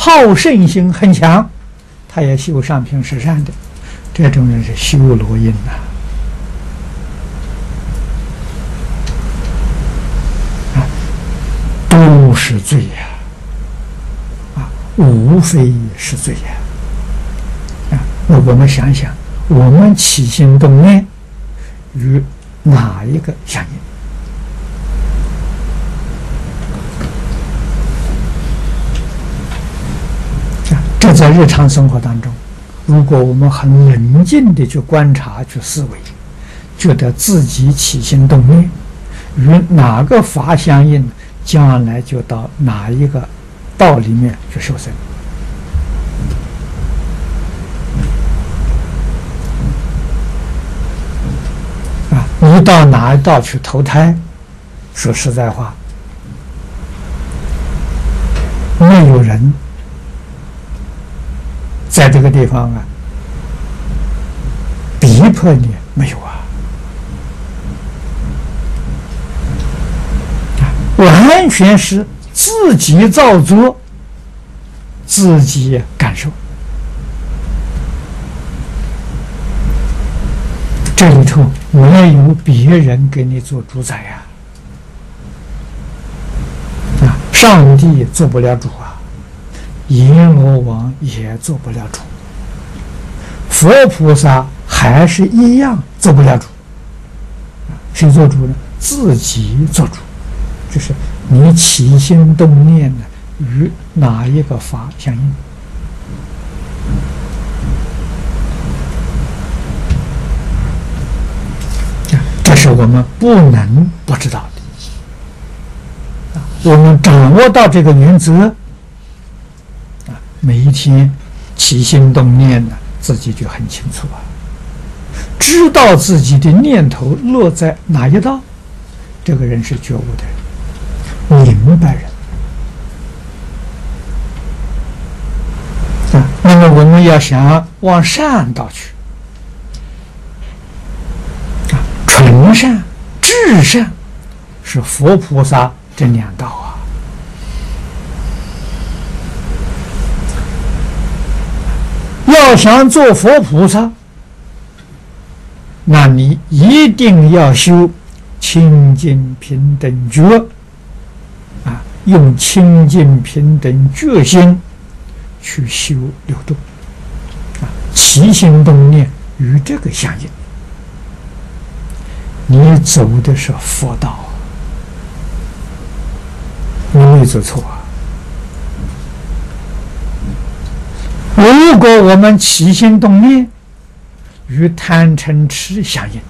好胜心很强，他也修上品十善的，这种人是修罗因呐。都是罪呀，无非是罪呀。那我们想想，我们起心动念与哪一个相应？这在日常生活当中，如果我们很冷静地去观察、去思维，觉得自己起心动念与哪个法相应，将来就到哪一个道里面去受生。你到哪一道去投胎？说实在话，没有人在这个地方逼迫你，没有完全是自己造作，自己感受。这里头没有别人给你做主宰上帝做不了主阎罗王也做不了主，佛菩萨还是一样做不了主。谁做主呢？自己做主。就是你起心动念与哪一个法相应？这是我们不能不知道的。我们掌握到这个原则，每一天起心动念自己就很清楚知道自己的念头落在哪一道，这个人是觉悟的人，明白人。那么我们要想往善道去，纯善、至善是佛菩萨这两道要想做佛菩萨，那你一定要修清净平等觉用清净平等觉心去修六度起心动念与这个相应，你走的是佛道你没走错如果我们起心动念与贪嗔痴相应，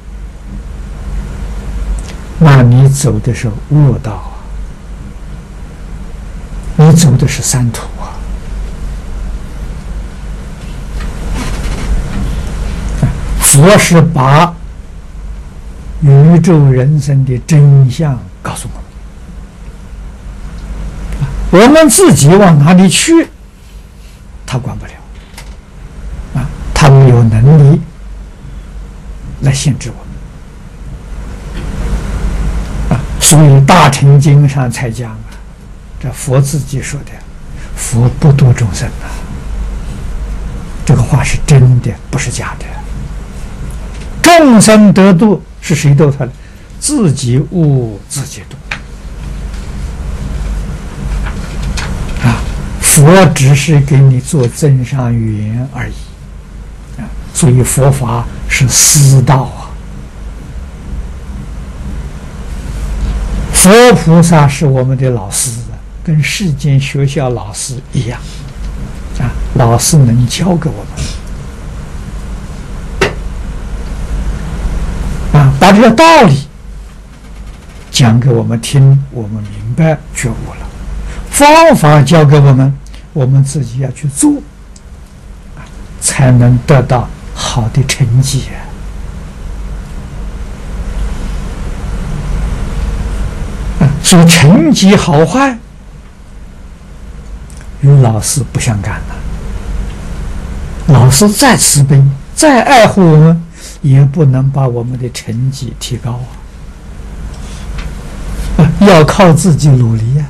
那你走的是恶道你走的是三途佛是把宇宙人生的真相告诉我们，我们自己往哪里去他管不了他没有能力来限制我们所以大乘经上才讲这佛自己说的，佛不度众生这个话是真的，不是假的。众生得度是谁度他的？自己悟自己度佛只是给你做增上缘而已所以佛法是私道佛菩萨是我们的老师跟世间学校老师一样老师能教给我们把这个道理讲给我们听，我们明白觉悟了，方法教给我们，我们自己要去做才能得到好的成绩所以成绩好坏与老师不相干老师再慈悲再爱护我们，也不能把我们的成绩提高要靠自己努力